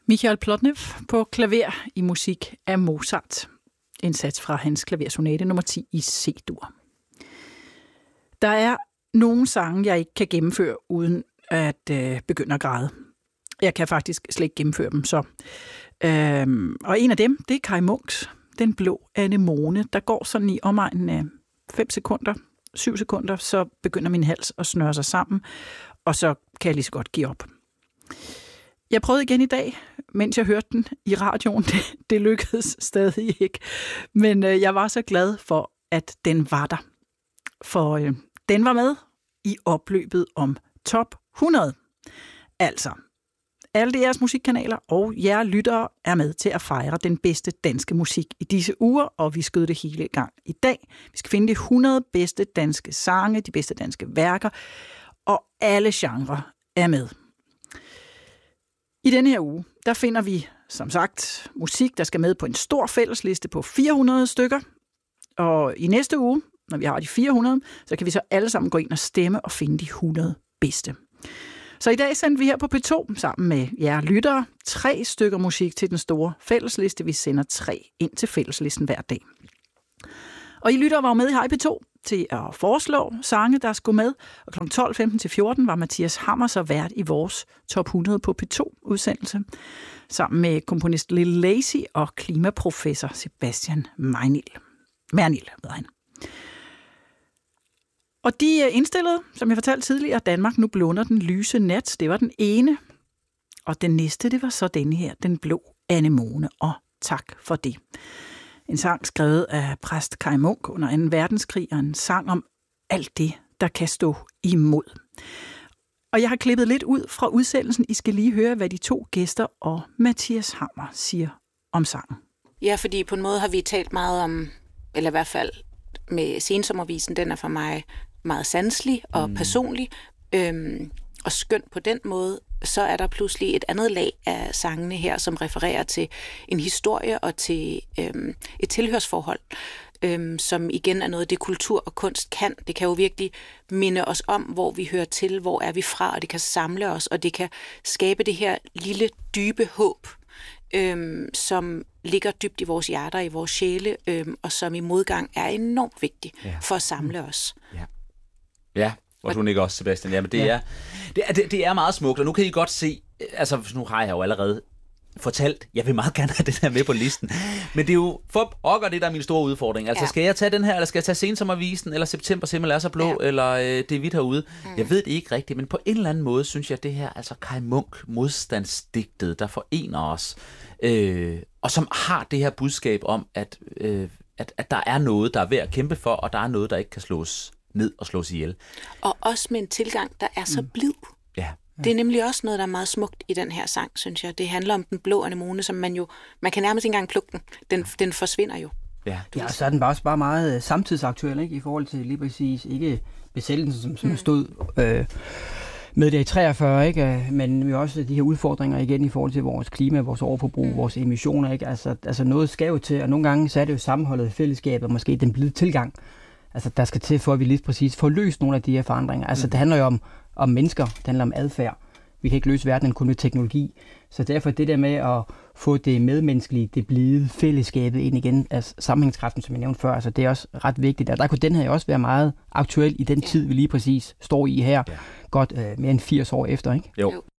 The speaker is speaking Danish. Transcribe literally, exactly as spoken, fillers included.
Michael Plotnev på klaver i musik af Mozart. En sats fra hans klaversonate nummer ti i C-dur. Der er nogle sange, jeg ikke kan gennemføre uden at øh, begynde at græde. Jeg kan faktisk slet ikke gennemføre dem. Så. Øhm, og en af dem, det er Kaj Munks Den blå anemone. Der går sådan i omegnen af fem sekunder, syv sekunder, så begynder min hals at snøre sig sammen, og så kan jeg lige så godt give op. Jeg prøvede igen i dag, mens jeg hørte den i radioen. Det, det lykkedes stadig ikke. Men øh, jeg var så glad for, at den var der. For øh, den var med i opløbet om top hundrede. Altså, alle jeres musikkanaler og jer lyttere er med til at fejre den bedste danske musik i disse uger, og vi skød det hele i gang i dag. Vi skal finde de hundrede bedste danske sange, de bedste danske værker, og alle genrer er med. I denne her uge, der finder vi, som sagt, musik, der skal med på en stor fællesliste på fire hundrede stykker. Og i næste uge, når vi har de fire hundrede, så kan vi så alle sammen gå ind og stemme og finde de hundrede bedste. Så i dag sendte vi her på P to sammen med jer lyttere tre stykker musik til den store fællesliste. Vi sender tre ind til fælleslisten hver dag. Og I lyttere var jo med her i P to til at foreslå sange, der skulle med. Og kl. tolv femten til fjorten var Mathias Hammer så vært i vores top hundrede på P to-udsendelse. Sammen med komponist Lil Lazy og klimaprofessor Sebastian Meinil. Mernil, ved han. Og de indstillede, som jeg fortalte tidligere, at Danmark nu blunder den lyse nat. Det var den ene. Og den næste, det var så denne her, Den blå anemone. Og tak for det. En sang skrevet af præst Kaj Munk under anden verdenskrig, og en sang om alt det, der kan stå imod. Og jeg har klippet lidt ud fra udsendelsen. I skal lige høre, hvad de to gæster og Mathias Hammer siger om sangen. Ja, fordi på en måde har vi talt meget om, eller i hvert fald med Sensommervisen, den er for mig meget sanselig og mm. personlig, øhm, og skøn på den måde. Så er der pludselig et andet lag af sangene her, som refererer til en historie og til øhm, et tilhørsforhold, øhm, som igen er noget, det kultur og kunst kan. Det kan jo virkelig minde os om, hvor vi hører til, hvor er vi fra, og det kan samle os, og det kan skabe det her lille, dybe håb, øhm, som ligger dybt i vores hjerter, i vores sjæle, øhm, og som i modgang er enormt vigtig ja. for at samle os. Ja, ja. Og du nikker også, Sebastian. Jamen, det, ja. er, det, er, det, det er meget smukt, og nu kan I godt se, altså nu har jeg jo allerede fortalt, jeg vil meget gerne have den her med på listen, men det er jo for pokker, det der er min store udfordring. Altså, ja. skal jeg tage den her, eller skal jeg tage Sensommervisen, eller September Himmel er så blå, ja. eller øh, Det er hvidt herude? Mm. Jeg ved det ikke rigtigt, men på en eller anden måde, synes jeg, det her, altså Kaj Munk, modstandsdigtet, der forener os, øh, og som har det her budskab om, at, øh, at, at der er noget, der er værd at kæmpe for, og der er noget, der ikke kan slås ned og slås ihjel. Og også med en tilgang, der er så blid. Ja. Ja. Det er nemlig også noget, der er meget smukt i den her sang, synes jeg. Det handler om den blå anemone, som man jo, man kan nærmest ikke engang plukke den. Den, den forsvinder jo. Ja, ja, så er den bare også bare meget samtidsaktuel, ikke? I forhold til lige præcis, ikke besættelsen, som, som mm. stod øh, med det i treogfyrre, ikke? Men jo også de her udfordringer igen i forhold til vores klima, vores overforbrug, mm. vores emissioner, ikke? Altså, altså noget skal jo til, og nogle gange så er det jo sammenholdet i fællesskabet, og måske den blide tilgang, altså der skal til, for at vi lige præcis får løst nogle af de her forandringer. Altså mm. det handler jo om, om mennesker, det handler om adfærd. Vi kan ikke løse verden kun med teknologi. Så derfor det der med at få det medmenneskelige, det blide fællesskabet ind igen, altså sammenhængskraften, som jeg nævnte før, altså det er også ret vigtigt. Og der kunne den her også være meget aktuel i den tid, vi lige præcis står i her, ja. godt øh, mere end firs år efter, ikke? Jo.